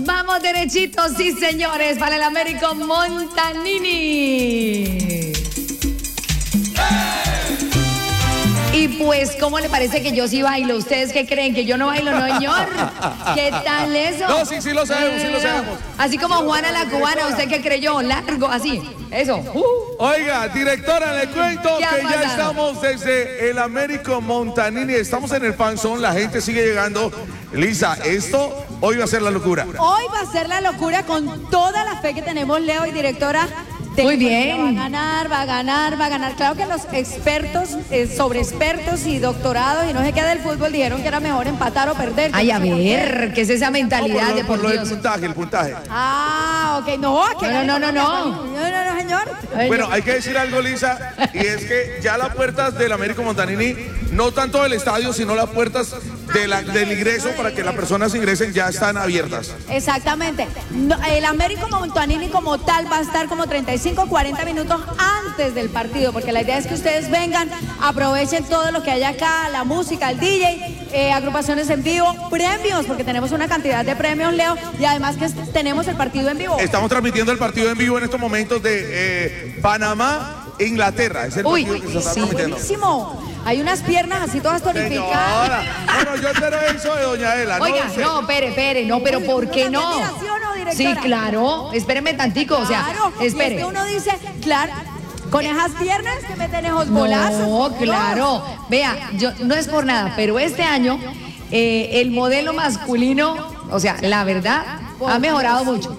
Vamos derechitos, sí señores, para el Américo Montanini. Y pues, ¿cómo le parece que yo sí bailo? ¿Ustedes qué creen? ¿Que yo no bailo, no, señor? ¿Qué tal eso? No, sí lo sabemos, sí lo sabemos. Así como Juana la cubana, ¿usted qué creyó? Largo, así, eso. Oiga, directora, le cuento que ya estamos desde el Américo Montanini. Estamos en el fanzone, la gente sigue llegando. Lisa, esto hoy va a ser la locura. Hoy va a ser la locura con toda la fe que tenemos, Leo y directora. Muy bien. Va a ganar. Claro que los expertos, sobre expertos y doctorados y no sé qué del fútbol dijeron que era mejor empatar o perder. Ay, a ver, ¿qué es esa mentalidad de por Dios? El puntaje. Ah, ok, no. No, señor. Bueno, hay que decir algo, Lisa, y es que ya las puertas del Américo Montanini, no tanto del estadio, sino las puertas del ingreso para que las personas ingresen ya están abiertas. Exactamente. El Américo Montanini como tal va a estar como 35, 40 minutos antes del partido, porque la idea es que ustedes vengan, aprovechen todo lo que hay acá, la música, el DJ, agrupaciones en vivo, premios, porque tenemos una cantidad de premios, Leo, y además que tenemos el partido en vivo. Estamos transmitiendo el partido en vivo en estos momentos de Panamá, Inglaterra. Es el partido que se está transmitiendo. Buenísimo. Hay unas piernas así todas tonificadas. Bueno, yo espero eso de doña Ela. Oiga, no, espere, no, pero ¿por qué no? Sí, claro, espéreme tantico, o sea, espere. Es que uno dice, claro, con esas piernas que meten esos bolazos. No, claro. Vea, yo no es por nada, pero este año el modelo masculino, o sea, la verdad, ha mejorado mucho.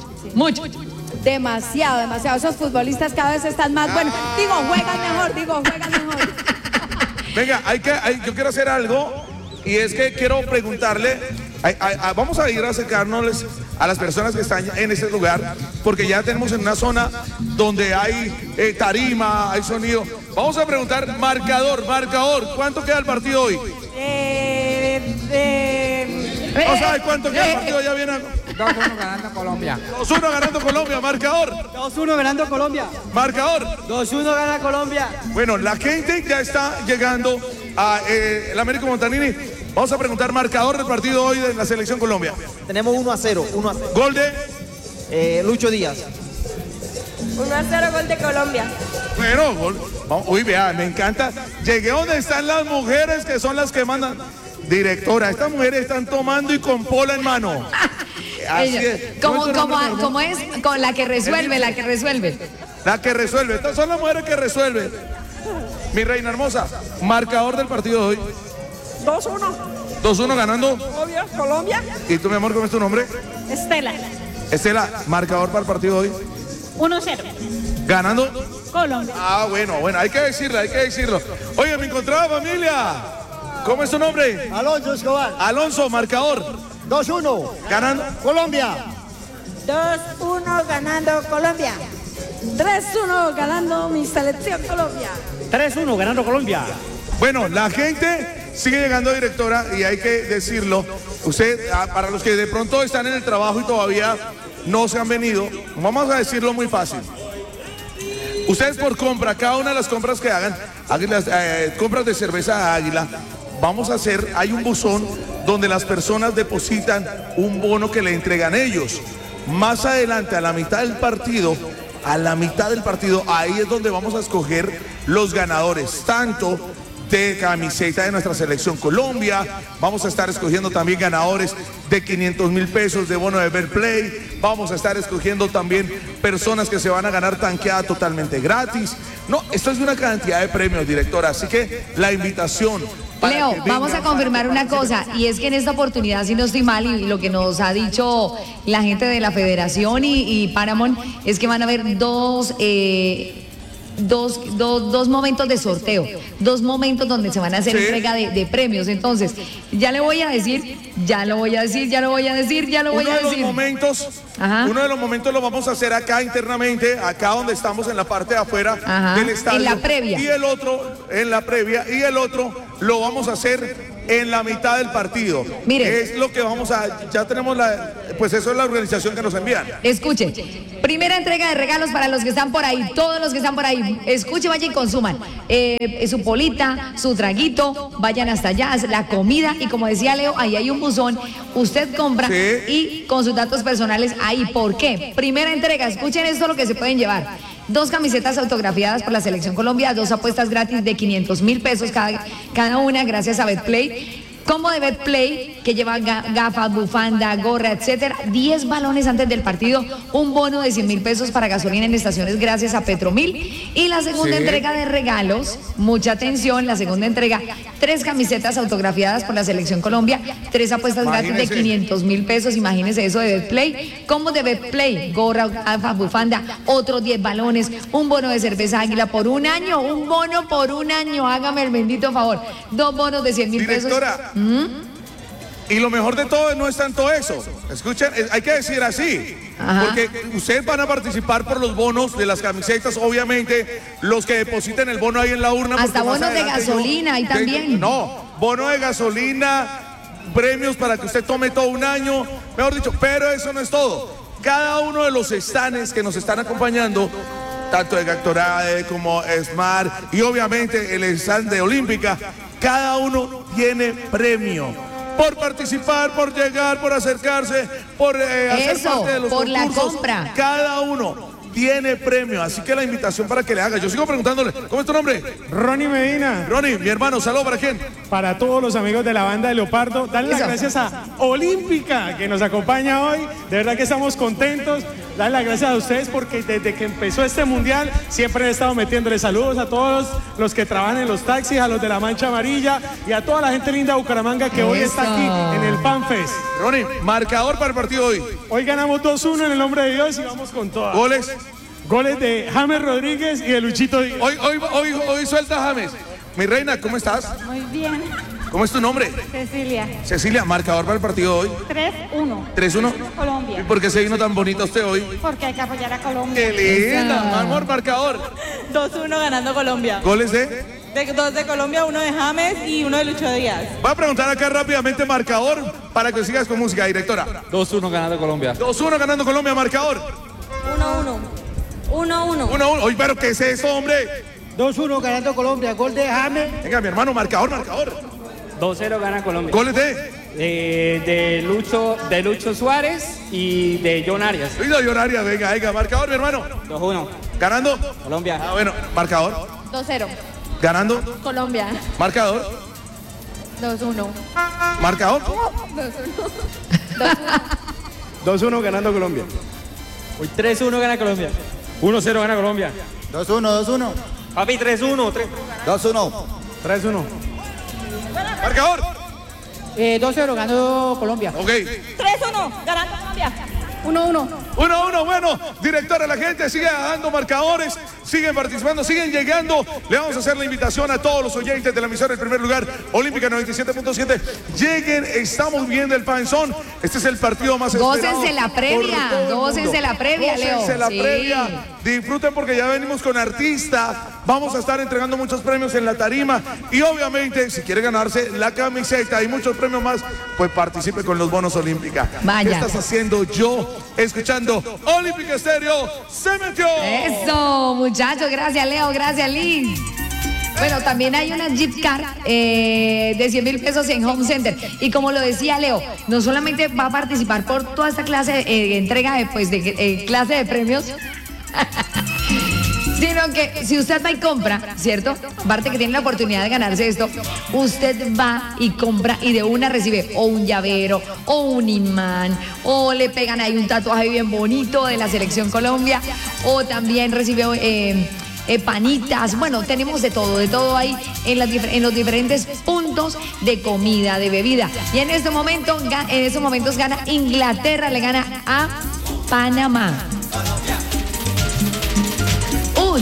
Demasiado. Esos futbolistas cada vez están más buenos. Juegan mejor. Venga, yo quiero hacer algo, y es que quiero preguntarle, vamos a ir a acercarnos a las personas que están en este lugar, porque ya tenemos en una zona donde hay tarima, hay sonido. Vamos a preguntar, marcador, ¿cuánto queda el partido hoy? ¿No sabe cuánto queda el partido? Ya viene 2-1 ganando Colombia. 2-1 ganando Colombia, marcador. 2-1 ganando Colombia. Marcador. 2-1 gana Colombia. Bueno, la gente ya está llegando a el Américo Montanini. Vamos a preguntar marcador del partido hoy de la Selección Colombia. Tenemos 1-0. Gol de Lucho Díaz. 1-0 gol de Colombia. Bueno, uy, vea, me encanta. Llegué donde están las mujeres que son las que mandan. Directora, estas mujeres están tomando y con pola en mano. Así es. ¿Cómo es? Con la que resuelve. La que resuelve. Estas son las mujeres que resuelven. Mi reina hermosa, marcador del partido de hoy. 2-1. 2-1 ganando. Colombia. ¿Y tú, mi amor, cómo es tu nombre? Estela. Estela, marcador para el partido de hoy. 1-0. Ganando. Colombia. Ah, bueno, hay que decirlo. Oye, me encontraba familia. ¿Cómo es tu nombre? Alonso Escobar. Alonso, marcador. 2-1. Ganando. Colombia. 2-1 ganando Colombia. 3-1 ganando mi selección Colombia. 3-1 ganando Colombia. Bueno, la gente sigue llegando, directora, y hay que decirlo. Usted, para los que de pronto están en el trabajo y todavía no se han venido, vamos a decirlo muy fácil. Ustedes por compra, cada una de las compras que hagan, compras de cerveza Águila, hay un buzón donde las personas depositan un bono que le entregan ellos. Más adelante, a la mitad del partido, ahí es donde vamos a escoger los ganadores, tanto de camiseta de nuestra Selección Colombia, vamos a estar escogiendo también ganadores de 500,000 pesos de bono de Betplay, vamos a estar escogiendo también personas que se van a ganar tanqueada totalmente gratis. No, esto es una cantidad de premios, directora, así que la invitación. Leo, vamos a confirmar una cosa, y es que en esta oportunidad, si no estoy mal, y lo que nos ha dicho la gente de la Federación y Paramount, es que van a haber dos momentos de sorteo, 2 momentos donde se van a hacer entrega de premios. Entonces, ya lo voy a decir. Uno de los momentos lo vamos a hacer acá internamente, acá donde estamos en la parte de afuera del estadio. En la previa. Y el otro, en la previa, y el otro lo vamos a hacer en la mitad del partido. Mire. Es lo que ya tenemos pues eso es la organización que nos envían. Escuche, primera entrega de regalos para los que están por ahí, todos los que están por ahí. Escuche, vayan y consuman. Su polita, su traguito, vayan hasta allá, la comida. Y como decía Leo, ahí hay un buzón. Usted compra y con sus datos personales ahí. ¿Por qué? Primera entrega, escuchen esto lo que se pueden llevar. 2 camisetas autografiadas por la Selección Colombia, 2 apuestas gratis de 500.000 pesos cada una, gracias a Betplay. Combo de Betplay, que lleva gafas, bufanda, gorra, etcétera. 10 balones antes del partido, un bono de 100.000 pesos para gasolina en estaciones gracias a Petromil. Y la segunda entrega de regalos, mucha atención, la segunda entrega, 3 camisetas autografiadas por la Selección Colombia, 3 apuestas gratis de 500.000 pesos, imagínense eso de Betplay. Combo de Betplay, gorra, gafas, bufanda, otros 10 balones, un bono de cerveza Águila por un año, un bono por un año, hágame el bendito favor. 2 bonos de 100.000 pesos. Directora, y lo mejor de todo no es tanto eso. Escuchen, hay que decir así. Porque ustedes van a participar por los bonos de las camisetas, obviamente, los que depositen el bono ahí en la urna. Hasta bonos de gasolina ahí también. No, bono de gasolina, premios para que usted tome todo un año, mejor dicho, pero eso no es todo. Cada uno de los stands que nos están acompañando, tanto de Gatorade como Smart y obviamente el stand de Olímpica, cada uno tiene premio por participar, por llegar, por acercarse, por hacer parte de los por concursos. la compra. Cada uno tiene premio, así que la invitación para que le haga. Yo sigo preguntándole, ¿cómo es tu nombre? Ronnie Medina. Ronnie, mi hermano, saludo para quién. Para todos los amigos de la banda de Leopardo, darle las gracias a Olímpica que nos acompaña hoy. De verdad que estamos contentos. Darle las gracias a ustedes porque desde que empezó este mundial siempre he estado metiéndole saludos a todos los que trabajan en los taxis, a los de la Mancha Amarilla y a toda la gente linda de Bucaramanga que hoy está aquí en el FanFest. Ronnie, marcador para el partido hoy. Hoy ganamos 2-1 en el nombre de Dios y vamos con todas. Goles. Goles de James Rodríguez y de Luchito Díaz. Hoy suelta James. Mi reina, ¿cómo estás? Muy bien. ¿Cómo es tu nombre? Cecilia. Cecilia, marcador para el partido hoy. 3-1. 3-1. Colombia. ¿Y por qué se vino tan bonito usted hoy? Porque hay que apoyar a Colombia. ¡Qué linda! Mi amor, marcador. 2-1 ganando Colombia. ¿Goles de? 2 de Colombia, 1 de James y 1 de Lucho Díaz. Voy a preguntar acá rápidamente marcador para que sigas con música, directora. 2-1 ganando Colombia. 2-1 ganando Colombia, marcador. 1-1. 1-1. Oye, pero ¿qué es eso, hombre? 2-1 ganando Colombia, gol de James. Venga, mi hermano, marcador. 2-0 gana Colombia. ¿Goles de? De Lucho Suárez y de John Arias. Oiga, Lloraria, venga, marcador, mi hermano. 2-1. ¿Ganando? Colombia. Ah, bueno, marcador. 2-0. ¿Ganando? Colombia. Marcador. 2-1. ¿Marcador? 2-1 ganando Colombia. Hoy 3-1 gana Colombia. 1-0 gana Colombia. 2-1. Papi, 3-1. 2-1. 3-1. ¿Marcador? 2-0 ganando Colombia. Ok. 3-1 ganando Colombia. 1-1. 1-1, bueno, directora, la gente sigue dando marcadores, siguen participando, siguen llegando. Le vamos a hacer la invitación a todos los oyentes de la emisora en primer lugar, Olímpica 97.7. Lleguen, estamos viendo el panzón. Este es el partido más esperado. Gócense la previa, por todo el gócense mundo. la previa, Leo. Gócense la Sí. previa. Disfruten porque ya venimos con artista. Vamos a estar entregando muchos premios en la tarima. Y obviamente, si quiere ganarse la camiseta y muchos premios más, pues participe con los bonos Olímpica. Vaya. ¿Qué estás haciendo? Yo escuchando Olímpica Estéreo. ¡Se metió! Eso, muchachos, gracias Leo, gracias Liz. Bueno, también hay una gift card de 100.000 pesos en Home Center. Y como lo decía Leo, no solamente va a participar por toda esta clase de entrega de clase de premios, sino que si usted va y compra, ¿cierto? Aparte que tiene la oportunidad de ganarse esto, usted va y compra y de una recibe o un llavero, o un imán, o le pegan ahí un tatuaje bien bonito de la Selección Colombia, o también recibe panitas. Bueno, tenemos de todo ahí en los diferentes puntos de comida, de bebida. Y en estos momentos gana Inglaterra, le gana a Panamá.